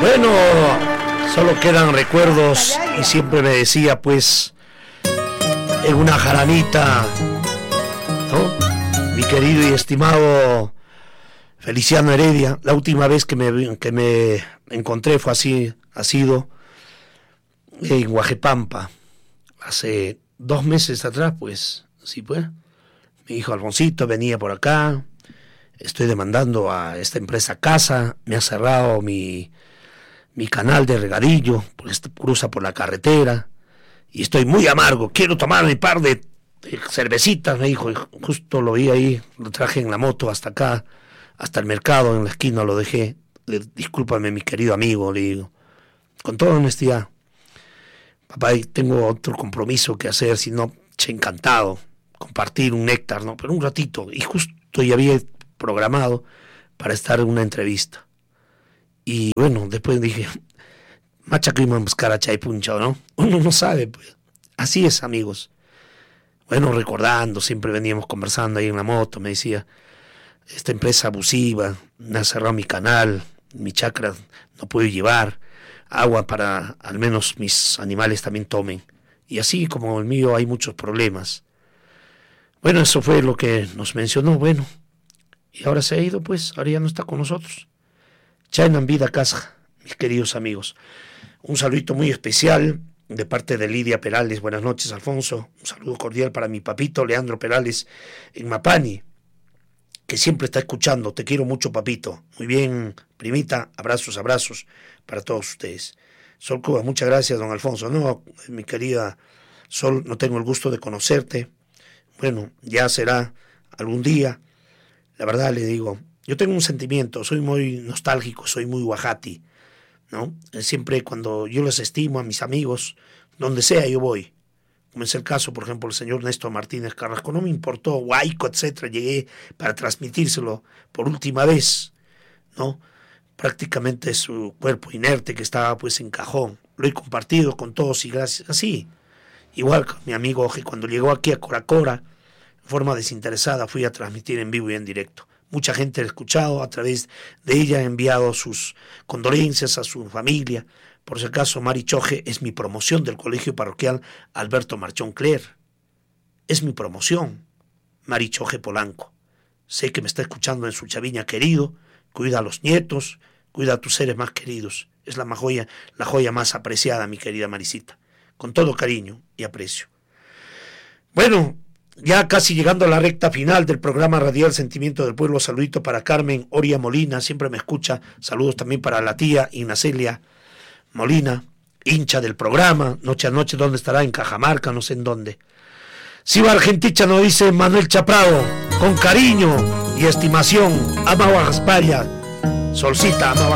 Bueno, solo quedan recuerdos y siempre me decía, pues, en una jaranita, ¿no? Mi querido y estimado Feliciano Heredia, la última vez que me encontré ha sido en Huajepampa, hace 2 meses atrás, pues, sí, pues. Mi hijo Alfonsito venía por acá, estoy demandando a esta empresa Casa, me ha cerrado mi canal de regadillo, porque cruza por la carretera, y estoy muy amargo, quiero tomar mi par de cervecitas, me dijo, y justo lo vi ahí, lo traje en la moto hasta acá, hasta el mercado, en la esquina lo dejé, discúlpame mi querido amigo, le digo, con toda honestidad, papá, tengo otro compromiso que hacer, si no, encantado, compartir un néctar, ¿no? Pero un ratito, y justo ya había programado para estar en una entrevista. Y bueno, después dije, macha que iba a buscar a Chay Puncha, ¿no? Uno no sabe, pues. Así es, amigos. Bueno, recordando, siempre veníamos conversando ahí en la moto, me decía, esta empresa abusiva, me ha cerrado mi canal, mi chacra no puedo llevar, agua para al menos mis animales también tomen. Y así como el mío hay muchos problemas. Bueno, eso fue lo que nos mencionó, bueno. Y ahora se ha ido, pues, ahora ya no está con nosotros. Chainan vida casa, mis queridos amigos. Un saludito muy especial de parte de Lidia Perales. Buenas noches, Alfonso. Un saludo cordial para mi papito Leandro Perales en Mapani, que siempre está escuchando. Te quiero mucho, papito. Muy bien, primita. Abrazos, abrazos para todos ustedes. Sol Cuba, muchas gracias, don Alfonso. No, mi querida Sol, no tengo el gusto de conocerte. Bueno, ya será algún día. La verdad le digo, yo tengo un sentimiento, soy muy nostálgico, soy muy guajati, ¿no? Siempre cuando yo les estimo a mis amigos, donde sea yo voy. Como es el caso, por ejemplo, el señor Néstor Martínez Carrasco, no me importó, Guayco, etcétera, llegué para transmitírselo por última vez, ¿no? Prácticamente su cuerpo inerte que estaba pues en cajón, lo he compartido con todos y gracias, así. Igual con mi amigo Oje, cuando llegó aquí a Coracora, en forma desinteresada, fui a transmitir en vivo y en directo. Mucha gente ha escuchado, a través de ella ha enviado sus condolencias a su familia. Por si acaso, Mari Choje es mi promoción del Colegio Parroquial Alberto Marchón Cler. Es mi promoción, Mari Choje Polanco. Sé que me está escuchando en su Chaviña querido. Cuida a los nietos, cuida a tus seres más queridos. Es la joya más apreciada, mi querida Marisita. Con todo cariño y aprecio. Bueno, ya casi llegando a la recta final del programa radial Sentimiento del Pueblo, saludito para Carmen Oria Molina, siempre me escucha, saludos también para la tía Ignacelia Molina, hincha del programa, noche a noche, ¿dónde estará? En Cajamarca, no sé en dónde. Siva Argenticha nos dice Manuel Chaprado, con cariño y estimación, ama Guajaspalla, Solcita, ama